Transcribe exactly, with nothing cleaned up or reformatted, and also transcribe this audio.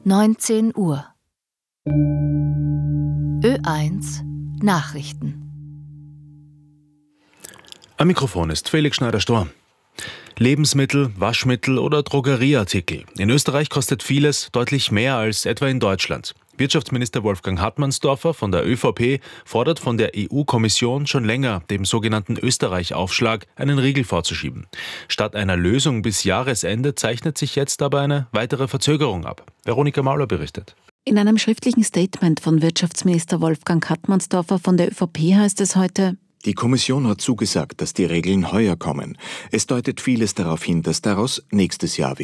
neunzehn Uhr. Ö eins Nachrichten. Am Mikrofon ist Felix Schneider-Storm. Lebensmittel, Waschmittel oder Drogerieartikel. In Österreich kostet vieles deutlich mehr als etwa in Deutschland. Wirtschaftsminister Wolfgang Hartmannsdorfer von der ÖVP fordert von der E U-Kommission schon länger, dem sogenannten Österreich-Aufschlag einen Riegel vorzuschieben. Statt einer Lösung bis Jahresende zeichnet sich jetzt aber eine weitere Verzögerung ab. Veronika Mauler berichtet. In einem schriftlichen Statement von Wirtschaftsminister Wolfgang Hartmannsdorfer von der ÖVP heißt es heute: Die Kommission hat zugesagt, dass die Regeln heuer kommen. Es deutet vieles darauf hin, dass daraus nächstes Jahr wird.